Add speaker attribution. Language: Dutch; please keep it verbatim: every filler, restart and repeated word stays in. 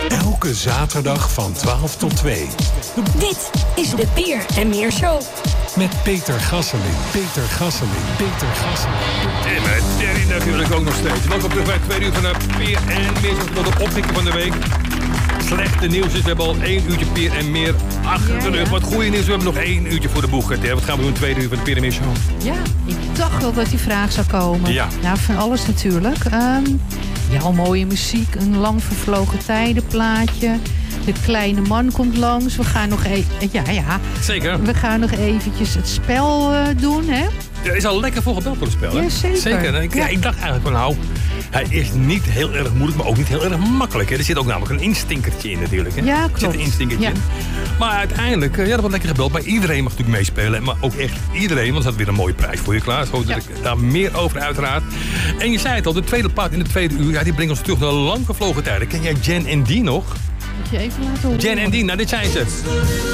Speaker 1: Elke zaterdag van twaalf tot twee.
Speaker 2: Dit is de Peer en Meer Show.
Speaker 1: Met Peter Gasseling. Peter Gasseling. Peter Gasseling.
Speaker 3: En met Terry natuurlijk ook nog steeds. Welkom terug bij het tweede uur van de Peer en Meer Show. De oppikker van de week. Slechte nieuws is, we hebben al één uurtje Peer en Meer achter de
Speaker 4: Ja,
Speaker 3: rug.
Speaker 4: ja.
Speaker 3: Maar het goede nieuws, we hebben nog één uurtje voor de boeg. Wat gaan we doen? Tweede uur van de Peer en Meer Show.
Speaker 4: Ja, ik dacht wel dat die vraag zou komen.
Speaker 3: Ja.
Speaker 4: Nou, van alles natuurlijk. Um, ja, mooie muziek, een lang vervlogen tijdenplaatje. De kleine man komt langs. We gaan nog even... Ja, ja.
Speaker 3: Zeker.
Speaker 4: We gaan nog eventjes het spel uh, doen, hè?
Speaker 3: Er is al lekker voor gebeld voor het spel, hè?
Speaker 4: Ja, zeker.
Speaker 3: Zeker. Ik, ja.
Speaker 4: Ja.
Speaker 3: ik dacht eigenlijk van, nou, hij is niet heel erg moeilijk, maar ook niet heel erg makkelijk. Hè? Er zit ook namelijk een instinkertje in natuurlijk. Hè?
Speaker 4: Ja,
Speaker 3: Er zit
Speaker 4: klopt.
Speaker 3: een instinkertje
Speaker 4: Ja.
Speaker 3: in. Maar uiteindelijk, ja, dat wordt lekker gebeld. Maar iedereen mag natuurlijk meespelen. Maar ook echt iedereen, want er staat weer een mooie prijs voor je klaar. Zo
Speaker 4: Ja.
Speaker 3: ik daar meer over uiteraard. En je zei het al, de tweede part in de tweede uur, ja, die brengt ons terug naar lang vervlogen tijden. Ken jij Jen en Dean nog?
Speaker 4: Moet je even laten horen.
Speaker 3: Jen en Dean, nou dit zijn ze.